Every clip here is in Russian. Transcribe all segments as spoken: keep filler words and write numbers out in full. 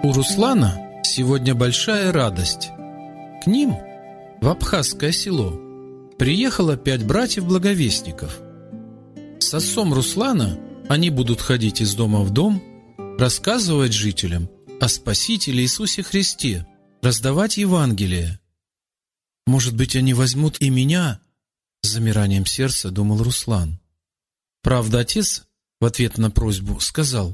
У Руслана сегодня большая радость. К ним, в абхазское село, приехало пять братьев-благовестников. С отцом Руслана они будут ходить из дома в дом, рассказывать жителям о Спасителе Иисусе Христе, раздавать Евангелие. «Может быть, они возьмут и меня?» — с замиранием сердца думал Руслан. Правда, отец в ответ на просьбу сказал: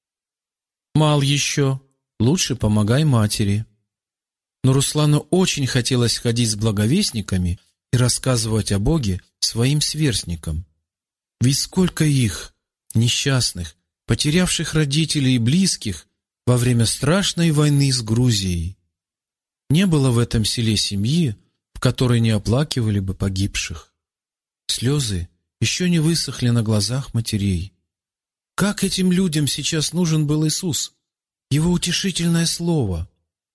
«Мал еще, лучше помогай матери». Но Руслану очень хотелось ходить с благовестниками и рассказывать о Боге своим сверстникам. Ведь сколько их, несчастных, потерявших родителей и близких во время страшной войны с Грузией. Не было в этом селе семьи, в которой не оплакивали бы погибших. Слезы еще не высохли на глазах матерей. Как этим людям сейчас нужен был Иисус, Его утешительное слово?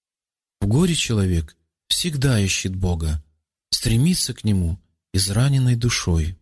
В горе человек всегда ищет Бога, стремится к Нему израненной душой.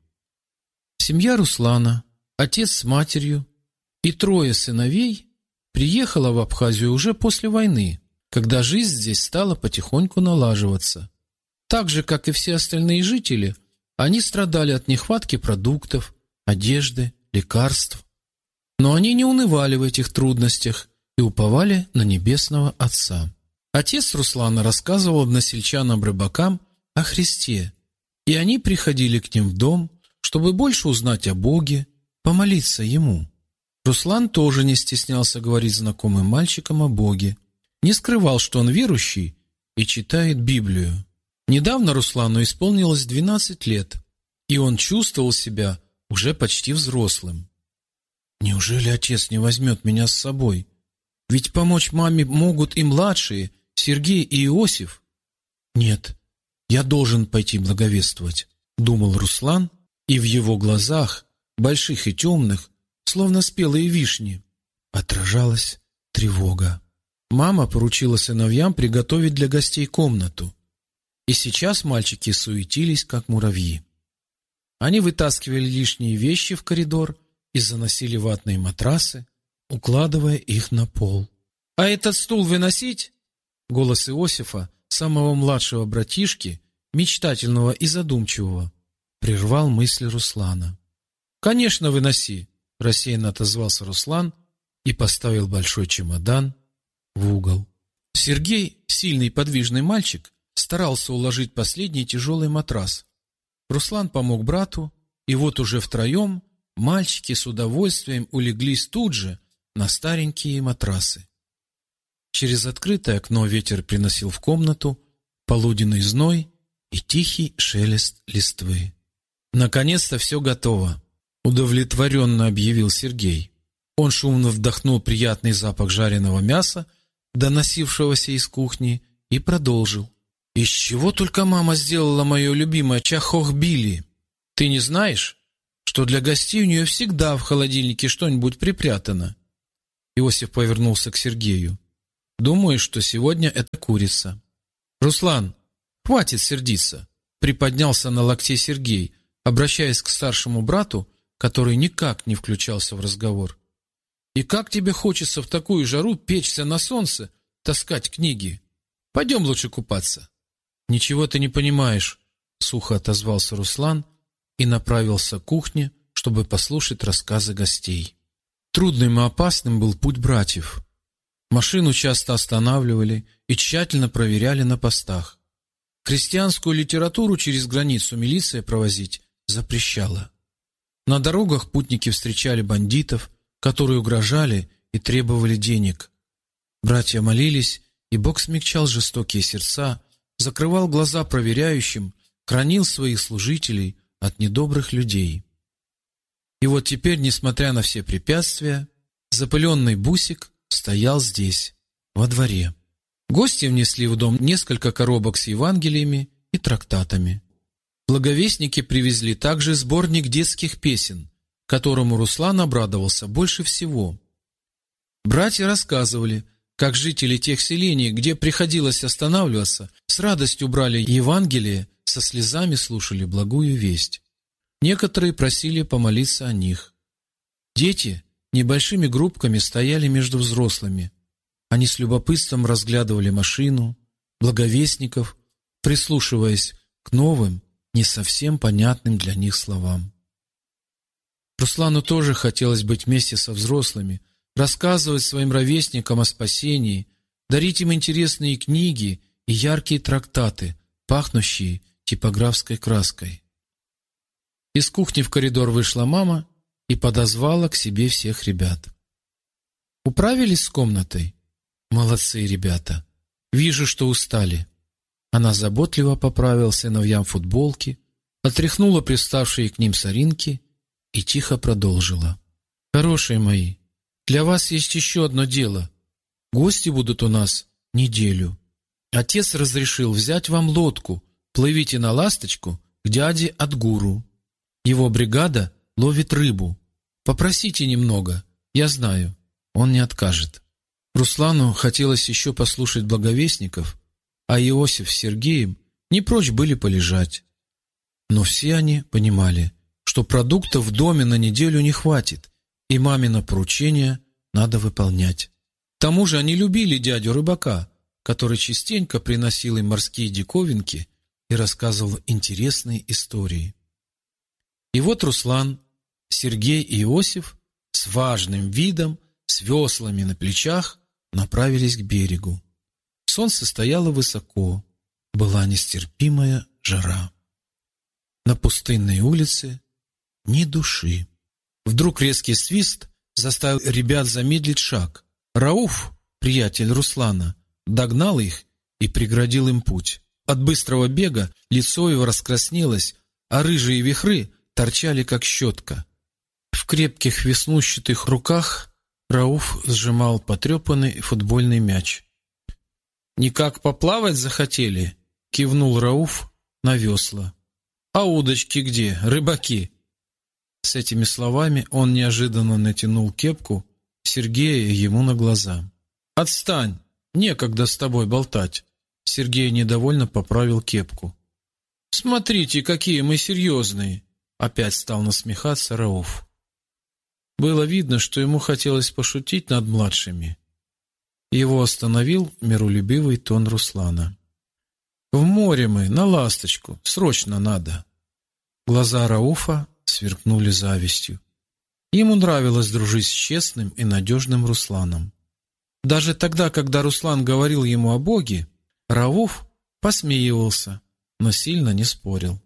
Семья Руслана, отец с матерью и трое сыновей приехала в Абхазию уже после войны, когда жизнь здесь стала потихоньку налаживаться. Так же, как и все остальные жители, они страдали от нехватки продуктов, одежды, лекарств. Но они не унывали в этих трудностях и уповали на Небесного Отца. Отец Руслана рассказывал односельчанам-рыбакам о Христе, и они приходили к ним в дом, чтобы больше узнать о Боге, помолиться Ему. Руслан тоже не стеснялся говорить знакомым мальчикам о Боге, не скрывал, что он верующий и читает Библию. Недавно Руслану исполнилось двенадцать лет, и он чувствовал себя уже почти взрослым. «Неужели отец не возьмет меня с собой? Ведь помочь маме могут и младшие, Сергей и Иосиф. Нет, я должен пойти благовествовать», — думал Руслан, и в его глазах, больших и темных, словно спелые вишни, отражалась тревога. Мама поручила сыновьям приготовить для гостей комнату, и сейчас мальчики суетились, как муравьи. Они вытаскивали лишние вещи в коридор и заносили ватные матрасы, укладывая их на пол. «А этот стул выносить?» Голос Иосифа, самого младшего братишки, мечтательного и задумчивого, прервал мысли Руслана. «Конечно, выноси», — рассеянно отозвался Руслан и поставил большой чемодан в угол. Сергей, сильный подвижный мальчик, старался уложить последний тяжелый матрас. Руслан помог брату, и вот уже втроем мальчики с удовольствием улеглись тут же на старенькие матрасы. Через открытое окно ветер приносил в комнату полуденный зной и тихий шелест листвы. «Наконец-то все готово», — удовлетворенно объявил Сергей. Он шумно вдохнул приятный запах жареного мяса, доносившегося из кухни, и продолжил. «Из чего только мама сделала мое любимое чахохбили? Ты не знаешь, что для гостей у нее всегда в холодильнике что-нибудь припрятано?» Иосиф повернулся к Сергею. «Думаю, что сегодня это курица». «Руслан, хватит сердиться», — приподнялся на локте Сергей, обращаясь к старшему брату, который никак не включался в разговор. «И как тебе хочется в такую жару печься на солнце, таскать книги? Пойдем лучше купаться». «Ничего ты не понимаешь», — сухо отозвался Руслан и направился к кухне, чтобы послушать рассказы гостей. Трудным и опасным был путь братьев. Машину часто останавливали и тщательно проверяли на постах. Христианскую литературу через границу милиция провозить запрещала. На дорогах путники встречали бандитов, которые угрожали и требовали денег. Братья молились, и Бог смягчал жестокие сердца, закрывал глаза проверяющим, хранил своих служителей от недобрых людей. И вот теперь, несмотря на все препятствия, запыленный бусик стоял здесь, во дворе. Гости внесли в дом несколько коробок с Евангелиями и трактатами. Благовестники привезли также сборник детских песен, которому Руслан обрадовался больше всего. Братья рассказывали, как жители тех селений, где приходилось останавливаться, с радостью брали Евангелие, со слезами слушали благую весть. Некоторые просили помолиться о них. Дети небольшими группками стояли между взрослыми. Они с любопытством разглядывали машину, благовестников, прислушиваясь к новым, не совсем понятным для них словам. Руслану тоже хотелось быть вместе со взрослыми, рассказывать своим ровесникам о спасении, дарить им интересные книги и яркие трактаты, пахнущие типографской краской. Из кухни в коридор вышла мама и подозвала к себе всех ребят. «Управились с комнатой? Молодцы, ребята. Вижу, что устали». Она заботливо поправила сыновьям футболки, отряхнула приставшие к ним соринки и тихо продолжила. «Хорошие мои, для вас есть еще одно дело. Гости будут у нас неделю. Отец разрешил взять вам лодку. Плывите на «Ласточку» к дяде Адгуру. Его бригада ловит рыбу. Попросите немного, я знаю, он не откажет». Руслану хотелось еще послушать благовестников, а Иосиф с Сергеем не прочь были полежать. Но все они понимали, что продуктов в доме на неделю не хватит, и мамино поручение надо выполнять. К тому же они любили дядю рыбака, который частенько приносил им морские диковинки и рассказывал интересные истории. И вот Руслан, Сергей и Иосиф с важным видом, с веслами на плечах направились к берегу. Солнце стояло высоко, была нестерпимая жара. На пустынной улице ни души. Вдруг резкий свист заставил ребят замедлить шаг. Рауф, приятель Руслана, догнал их и преградил им путь. От быстрого бега лицо его раскраснелось, а рыжие вихры торчали, как щетка. В крепких веснущатых руках Рауф сжимал потрепанный футбольный мяч. «Никак поплавать захотели?» — кивнул Рауф на весла. «А удочки где, рыбаки?» С этими словами он неожиданно натянул кепку Сергея ему на глаза. «Отстань! Некогда с тобой болтать!» Сергей недовольно поправил кепку. «Смотрите, какие мы серьезные!» Опять стал насмехаться Рауф. Было видно, что ему хотелось пошутить над младшими. Его остановил миролюбивый тон Руслана. «В море мы, на «Ласточку», срочно надо!» Глаза Рауфа сверкнули завистью. Ему нравилось дружить с честным и надежным Русланом. Даже тогда, когда Руслан говорил ему о Боге, Рауф посмеивался, но сильно не спорил.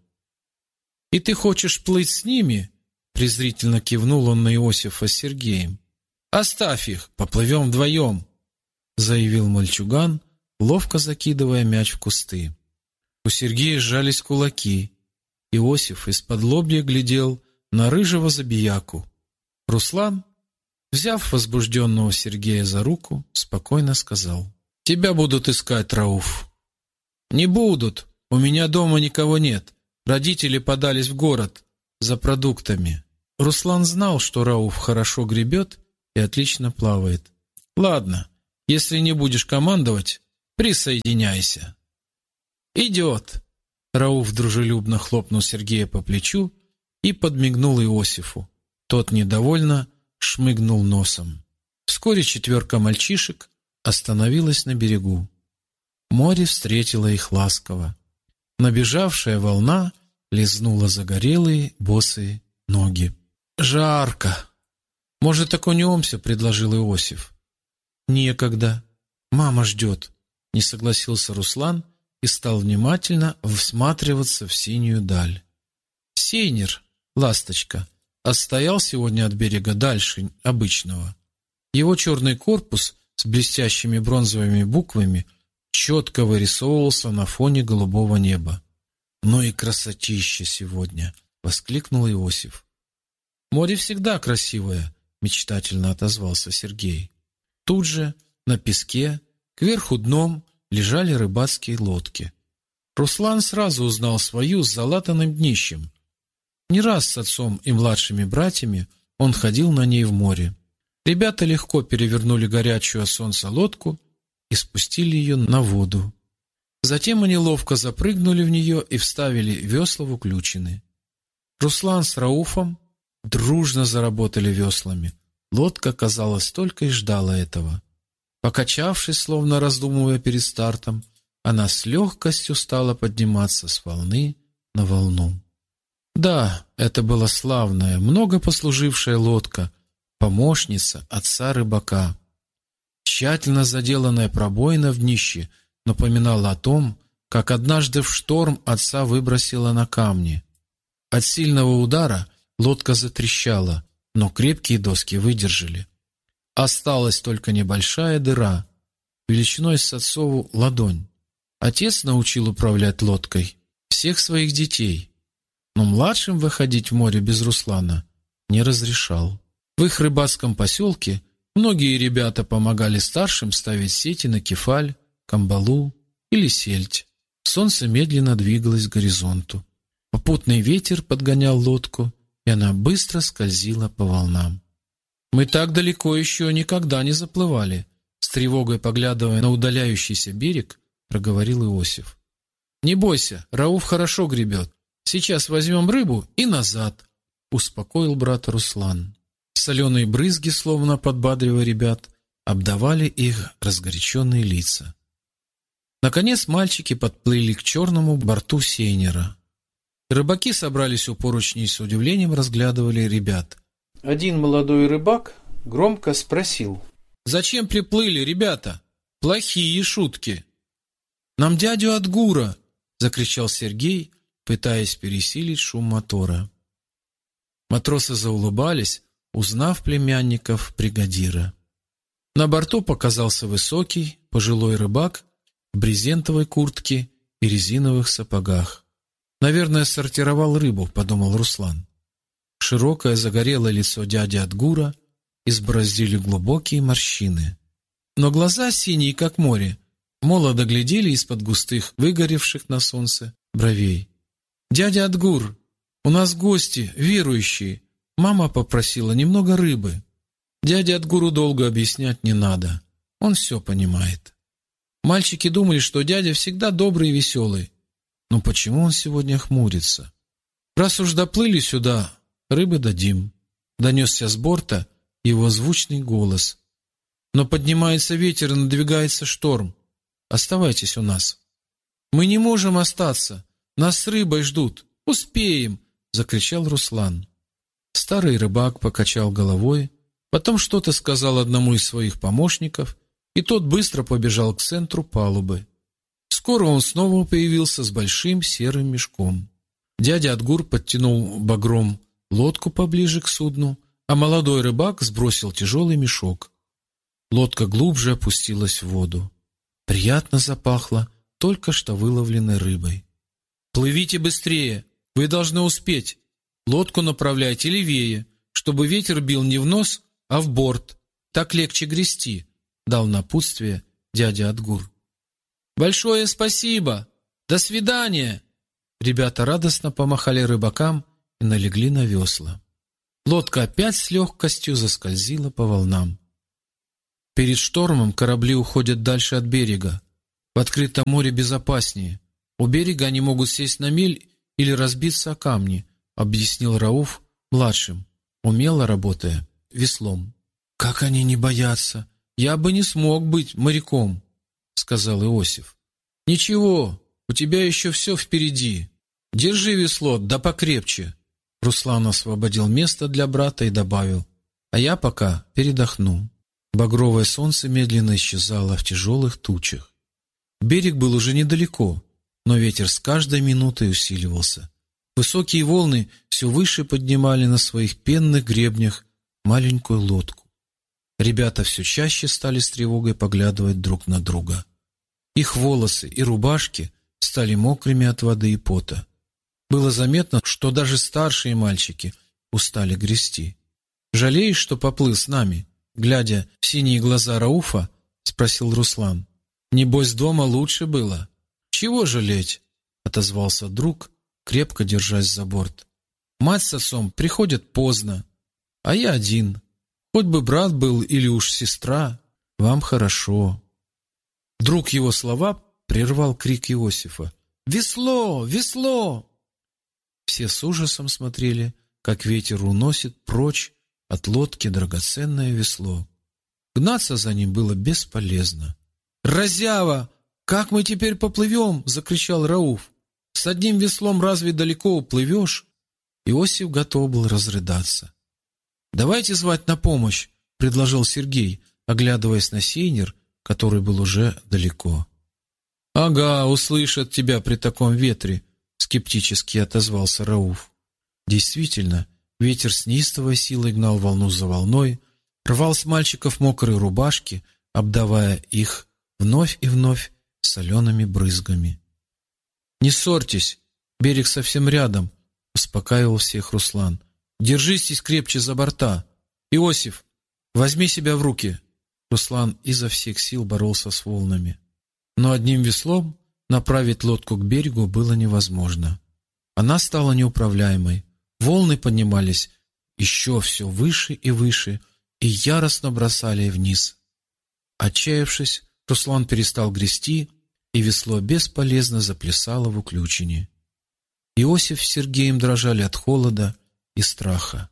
«И ты хочешь плыть с ними?» Презрительно кивнул он на Иосифа с Сергеем. «Оставь их, поплывем вдвоем», заявил мальчуган, ловко закидывая мяч в кусты. У Сергея сжались кулаки. Иосиф из-под лобья глядел на рыжего забияку. Руслан, взяв возбужденного Сергея за руку, спокойно сказал: «Тебя будут искать, Рауф». «Не будут, у меня дома никого нет. Родители подались в город за продуктами». Руслан знал, что Рауф хорошо гребет и отлично плавает. «Ладно, если не будешь командовать, присоединяйся». «Идет». Рауф дружелюбно хлопнул Сергея по плечу и подмигнул Иосифу. Тот недовольно шмыгнул носом. Вскоре четверка мальчишек остановилась на берегу. Море встретило их ласково. Набежавшая волна лизнула загорелые босые ноги. «Жарко! Может, окунемся?» — предложил Иосиф. «Некогда. Мама ждет», — не согласился Руслан и стал внимательно всматриваться в синюю даль. Сейнер, «Ласточка», отстоял сегодня от берега дальше обычного. Его черный корпус с блестящими бронзовыми буквами четко вырисовывался на фоне голубого неба. «Ну и красотища сегодня!» — воскликнул Иосиф. «Море всегда красивое», — мечтательно отозвался Сергей. Тут же, на песке, кверху дном, лежали рыбацкие лодки. Руслан сразу узнал свою с залатанным днищем. Не раз с отцом и младшими братьями он ходил на ней в море. Ребята легко перевернули горячую от солнца лодку и спустили ее на воду. Затем они ловко запрыгнули в нее и вставили весла в уключины. Руслан с Рауфом дружно заработали веслами. Лодка, казалось, только и ждала этого. Покачавшись, словно раздумывая перед стартом, она с легкостью стала подниматься с волны на волну. Да, это была славная, много послужившая лодка, помощница отца рыбака. Тщательно заделанная пробоина в днище напоминала о том, как однажды в шторм отца выбросило на камни. От сильного удара лодка затрещала, но крепкие доски выдержали. Осталась только небольшая дыра, величиной с отцову ладонь. Отец научил управлять лодкой всех своих детей, но младшим выходить в море без Руслана не разрешал. В их рыбацком поселке многие ребята помогали старшим ставить сети на кефаль, камбалу или сельдь. Солнце медленно двигалось к горизонту. Попутный ветер подгонял лодку, и она быстро скользила по волнам. «Мы так далеко еще никогда не заплывали», — с тревогой поглядывая на удаляющийся берег, проговорил Иосиф. «Не бойся, Рауф хорошо гребет. Сейчас возьмем рыбу и назад», — успокоил брата Руслан. Соленые брызги, словно подбадривая ребят, обдавали их разгоряченные лица. Наконец мальчики подплыли к черному борту сейнера. Рыбаки собрались у поручней и с удивлением разглядывали ребят. Один молодой рыбак громко спросил: «Зачем приплыли, ребята? Плохие шутки!» «Нам дядю от Гура!» — закричал Сергей, пытаясь пересилить шум мотора. Матросы заулыбались, узнав племянников бригадира. На борту показался высокий, пожилой рыбак в брезентовой куртке и резиновых сапогах. «Наверное, сортировал рыбу», — подумал Руслан. Широкое загорелое лицо дяди от Гура избороздили глубокие морщины. Но глаза, синие как море, молодо глядели из-под густых, выгоревших на солнце бровей. «Дядя Адгур, у нас гости, верующие. Мама попросила немного рыбы». Дяде Адгуру долго объяснять не надо. Он все понимает. Мальчики думали, что дядя всегда добрый и веселый. Но почему он сегодня хмурится? «Раз уж доплыли сюда, рыбы дадим», — донесся с борта его звучный голос. «Но поднимается ветер и надвигается шторм. Оставайтесь у нас». «Мы не можем остаться. Нас с рыбой ждут. Успеем!» — закричал Руслан. Старый рыбак покачал головой, потом что-то сказал одному из своих помощников, и тот быстро побежал к центру палубы. Скоро он снова появился с большим серым мешком. Дядя Адгур подтянул багром лодку поближе к судну, а молодой рыбак сбросил тяжелый мешок. Лодка глубже опустилась в воду. Приятно запахло только что выловленной рыбой. «Плывите быстрее! Вы должны успеть! Лодку направляйте левее, чтобы ветер бил не в нос, а в борт. Так легче грести», — дал напутствие дядя Адгур. «Большое спасибо! До свидания!» Ребята радостно помахали рыбакам и налегли на весла. Лодка опять с легкостью заскользила по волнам. Перед штормом корабли уходят дальше от берега. В открытом море безопаснее. У берега они могут сесть на мель или разбиться о камни, объяснил Рауф младшим, умело работая веслом. «Как они не боятся! Я бы не смог быть моряком», — сказал Иосиф. «Ничего, у тебя еще все впереди. Держи весло, да покрепче». Руслан освободил место для брата и добавил: «А я пока передохну». Багровое солнце медленно исчезало в тяжелых тучах. Берег был уже недалеко, но ветер с каждой минутой усиливался. Высокие волны все выше поднимали на своих пенных гребнях маленькую лодку. Ребята все чаще стали с тревогой поглядывать друг на друга. Их волосы и рубашки стали мокрыми от воды и пота. Было заметно, что даже старшие мальчики устали грести. «Жалеешь, что поплыл с нами?» Глядя в синие глаза Рауфа, спросил Руслан. «Небось, дома лучше было?» «Чего жалеть?» — отозвался друг, крепко держась за борт. «Мать с отцом приходят поздно, а я один. Хоть бы брат был или уж сестра, вам хорошо». Вдруг его слова прервал крик Иосифа. «Весло! Весло!» Все с ужасом смотрели, как ветер уносит прочь от лодки драгоценное весло. Гнаться за ним было бесполезно. «Разява! Как мы теперь поплывем?» — закричал Рауф. «С одним веслом разве далеко уплывешь?» Иосиф готов был разрыдаться. «Давайте звать на помощь», — предложил Сергей, оглядываясь на сейнер, который был уже далеко. «Ага, услышат тебя при таком ветре», — скептически отозвался Рауф. Действительно, ветер с неистовой силой гнал волну за волной, рвал с мальчиков мокрые рубашки, обдавая их вновь и вновь солеными брызгами. «Не ссорьтесь, берег совсем рядом», — успокаивал всех Руслан. «Держитесь крепче за борта. Иосиф, возьми себя в руки». Руслан изо всех сил боролся с волнами. Но одним веслом направить лодку к берегу было невозможно. Она стала неуправляемой. Волны поднимались еще все выше и выше и яростно бросали вниз. Отчаявшись, Руслан перестал грести, и весло бесполезно заплясало в уключине. Иосиф с Сергеем дрожали от холода и страха.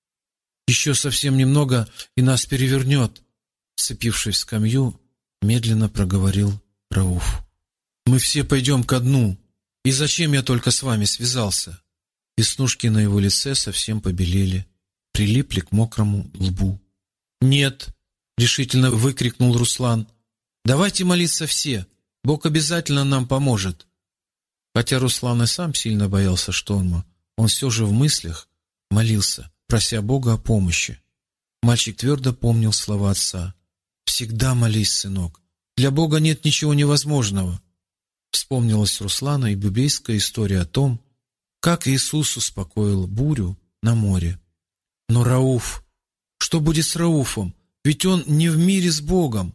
«Еще совсем немного, и нас перевернет», — вцепившись в скамью, медленно проговорил Рауф. «Мы все пойдем ко дну, и зачем я только с вами связался?» Веснушки на его лице совсем побелели, прилипли к мокрому лбу. «Нет!» — решительно выкрикнул Руслан. «Давайте молиться все, Бог обязательно нам поможет». Хотя Руслан и сам сильно боялся шторма, он все же в мыслях молился, прося Бога о помощи. Мальчик твердо помнил слова отца. «Всегда молись, сынок, для Бога нет ничего невозможного». Вспомнилась Руслану и библейская история о том, как Иисус успокоил бурю на море. Но Рауф, что будет с Рауфом? Ведь он не в мире с Богом.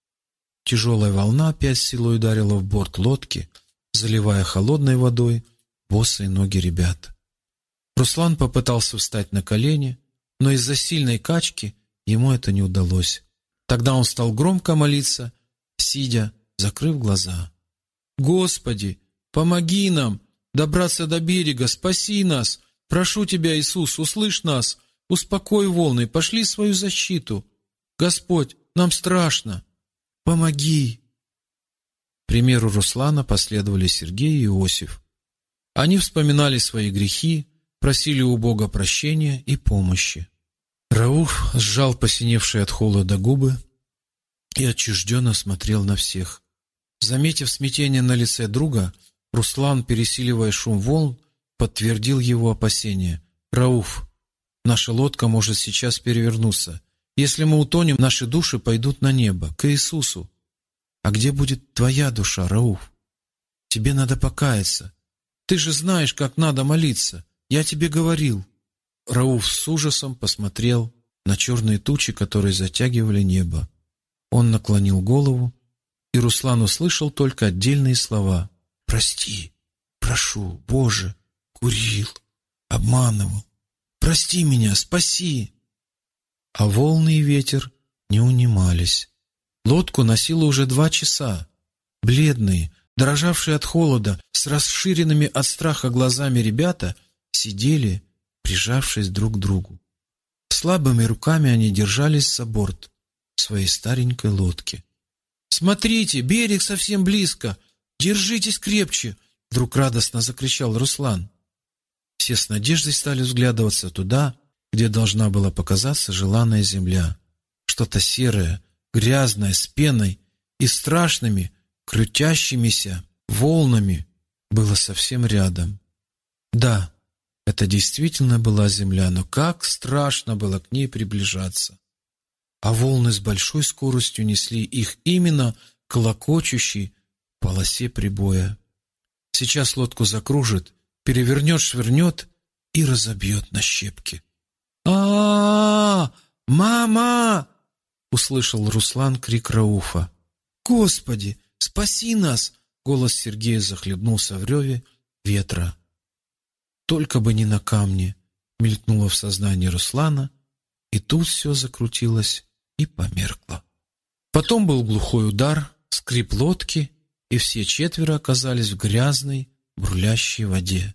Тяжелая волна опять силой ударила в борт лодки, заливая холодной водой босые ноги ребят. Руслан попытался встать на колени, но из-за сильной качки ему это не удалось. Тогда он стал громко молиться, сидя, закрыв глаза. «Господи, помоги нам добраться до берега, спаси нас! Прошу Тебя, Иисус, услышь нас! Успокой волны, пошли свою защиту! Господь, нам страшно! Помоги!» Примеру Руслана последовали Сергей и Иосиф. Они вспоминали свои грехи, просили у Бога прощения и помощи. Рауф сжал посиневшие от холода губы и отчужденно смотрел на всех. Заметив смятение на лице друга, Руслан, пересиливая шум волн, подтвердил его опасения. «Рауф, наша лодка может сейчас перевернуться. Если мы утонем, наши души пойдут на небо, к Иисусу. А где будет твоя душа, Рауф? Тебе надо покаяться. Ты же знаешь, как надо молиться. Я тебе говорил». Рауф с ужасом посмотрел на черные тучи, которые затягивали небо. Он наклонил голову, и Руслан услышал только отдельные слова. «Прости, прошу, Боже, курил, обманывал. Прости меня, спаси!» А волны и ветер не унимались. Лодку носило уже два часа. Бледные, дрожавшие от холода, с расширенными от страха глазами ребята сидели, прижавшись друг к другу. Слабыми руками они держались за борт своей старенькой лодки. «Смотрите, берег совсем близко! Держитесь крепче!» — вдруг радостно закричал Руслан. Все с надеждой стали взглядываться туда, где должна была показаться желанная земля. Что-то серое, грязное, с пеной и страшными, крутящимися волнами было совсем рядом. Да, это действительно была земля, но как страшно было к ней приближаться. А волны с большой скоростью несли их именно к клокочущей полосе прибоя. Сейчас лодку закружит, перевернет, швырнет и разобьет на щепки. а, -а, -а Мама!» — услышал Руслан крик Рауфа. «Господи, спаси нас!» — голос Сергея захлебнулся в реве ветра. «Только бы не на камне!» — мелькнуло в сознании Руслана, и тут все закрутилось и померкло. Потом был глухой удар, скрип лодки, и все четверо оказались в грязной, бурлящей воде.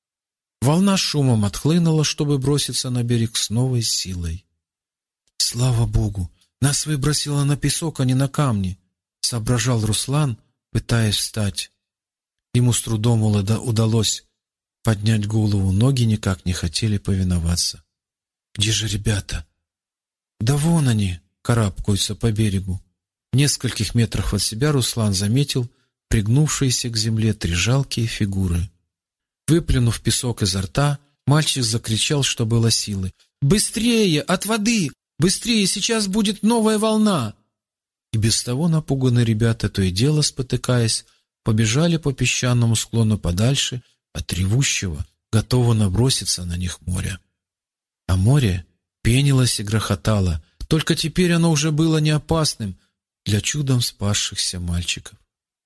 Волна шумом отхлынула, чтобы броситься на берег с новой силой. «Слава Богу! Нас выбросило на песок, а не на камни», — соображал Руслан, пытаясь встать. Ему с трудом удалось поднять голову, ноги никак не хотели повиноваться. «Где же ребята?» «Да вон они!» — карабкаются по берегу. В нескольких метрах от себя Руслан заметил пригнувшиеся к земле три жалкие фигуры. Выплюнув песок изо рта, мальчик закричал, что было силы: «Быстрее! От воды! Быстрее! Сейчас будет новая волна!» И без того напуганные ребята, то и дело спотыкаясь, побежали по песчаному склону подальше от ревущего, готового наброситься на них моря. А море пенилось и грохотало, только теперь оно уже было не опасным для чудом спасшихся мальчиков.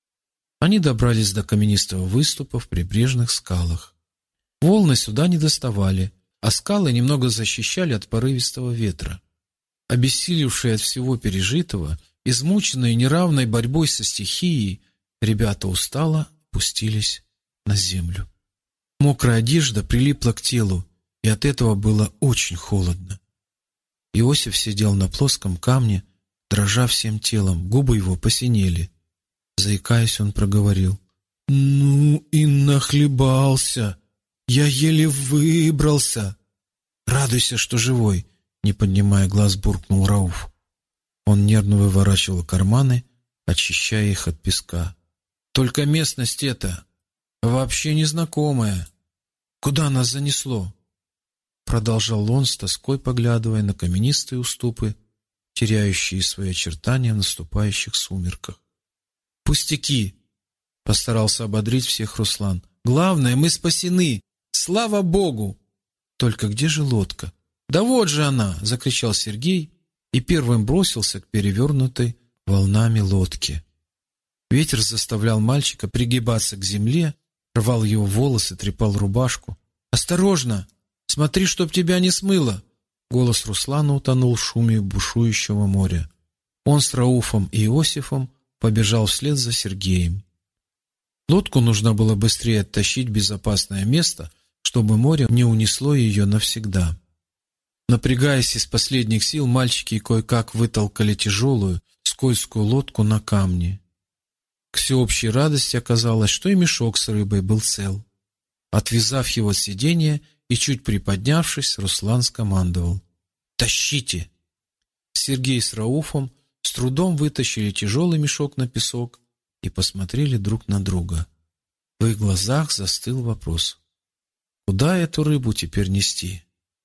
Они добрались до каменистого выступа в прибрежных скалах. Волны сюда не доставали, а скалы немного защищали от порывистого ветра. Обессилевшие от всего пережитого, измученные неравной борьбой со стихией, ребята устало опустились на землю. Мокрая одежда прилипла к телу, и от этого было очень холодно. Иосиф сидел на плоском камне, дрожа всем телом, губы его посинели. Заикаясь, он проговорил: «Ну и нахлебался! Я еле выбрался!» «Радуйся, что живой!» — не поднимая глаз, буркнул Рауф. Он нервно выворачивал карманы, очищая их от песка. «Только местность эта вообще незнакомая. Куда нас занесло?» Продолжал он с тоской, поглядывая на каменистые уступы, теряющие свои очертания в наступающих сумерках. «Пустяки!» — постарался ободрить всех Руслан. «Главное, мы спасены! Слава Богу!» «Только где же лодка?» «Да вот же она!» — закричал Сергей и первым бросился к перевернутой волнами лодке. Ветер заставлял мальчика пригибаться к земле, рвал его волосы, трепал рубашку. «Осторожно! Смотри, чтоб тебя не смыло!» Голос Руслана утонул в шуме бушующего моря. Он с Рауфом и Иосифом побежал вслед за Сергеем. Лодку нужно было быстрее оттащить в безопасное место, чтобы море не унесло ее навсегда. Напрягаясь из последних сил, мальчики кое-как вытолкали тяжелую, скользкую лодку на камни. К всеобщей радости оказалось, что и мешок с рыбой был цел. Отвязав его от сиденья и чуть приподнявшись, Руслан скомандовал: «Тащите!» Сергей с Рауфом с трудом вытащили тяжелый мешок на песок и посмотрели друг на друга. В их глазах застыл вопрос: куда эту рыбу теперь нести?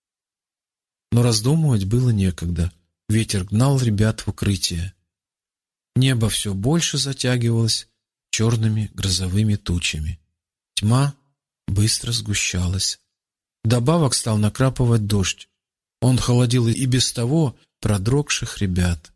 Но раздумывать было некогда. Ветер гнал ребят в укрытие. Небо все больше затягивалось черными грозовыми тучами. Тьма быстро сгущалась. Вдобавок стал накрапывать дождь. Он холодил и без того продрогших ребят.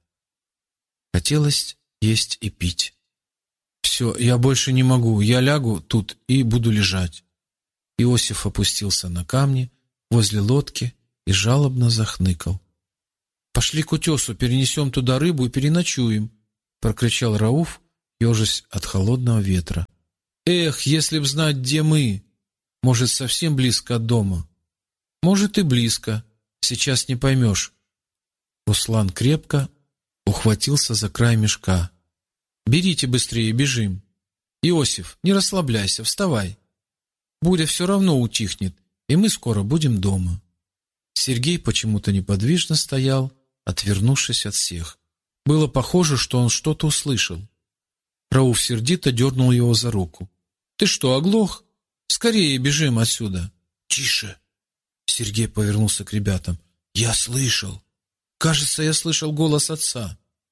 Хотелось есть и пить. «Все, я больше не могу, я лягу тут и буду лежать». Иосиф опустился на камни возле лодки и жалобно захныкал. «Пошли к утесу, перенесем туда рыбу и переночуем», — прокричал Рауф, ежась от холодного ветра. «Эх, если б знать, где мы! Может, совсем близко от дома?» «Может, и близко. Сейчас не поймешь». Руслан крепко ухватился за край мешка. «Берите быстрее, бежим. Иосиф, не расслабляйся, вставай. Буря все равно утихнет, и мы скоро будем дома». Сергей почему-то неподвижно стоял, отвернувшись от всех. Было похоже, что он что-то услышал. Рауф сердито дернул его за руку. «Ты что, оглох? Скорее бежим отсюда!» «Тише!» Сергей повернулся к ребятам. «Я слышал! Кажется, я слышал голос отца!»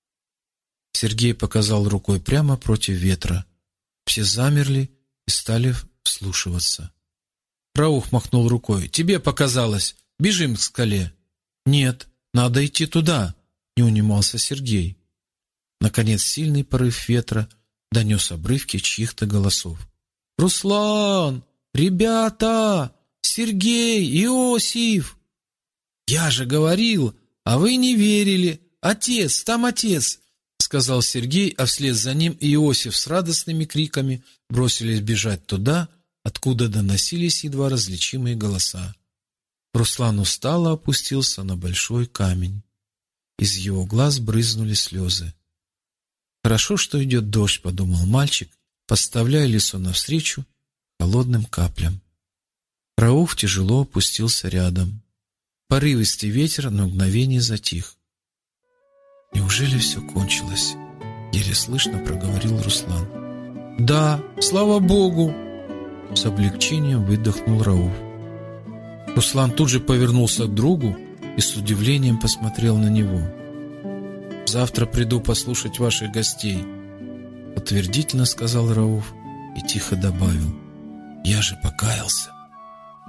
Сергей показал рукой прямо против ветра. Все замерли и стали вслушиваться. Рауф махнул рукой. «Тебе показалось! Бежим к скале!» «Нет, надо идти туда!» — не унимался Сергей. Наконец сильный порыв ветра донес обрывки чьих-то голосов. «Руслан! Ребята! Сергей! Иосиф!» «Я же говорил, а вы не верили! Отец! Там отец!» — сказал Сергей, а вслед за ним Иосиф с радостными криками бросились бежать туда, откуда доносились едва различимые голоса. Руслан устало опустился на большой камень. Из его глаз брызнули слезы. «Хорошо, что идет дождь», — подумал мальчик, подставляя лицо навстречу холодным каплям. Рауф тяжело опустился рядом. Порывистый ветер на мгновение затих. «Неужели все кончилось?» — еле слышно проговорил Руслан. «Да, слава Богу!» — с облегчением выдохнул Рауф. Руслан тут же повернулся к другу и с удивлением посмотрел на него. «Завтра приду послушать ваших гостей», — утвердительно сказал Рауф и тихо добавил: «Я же покаялся».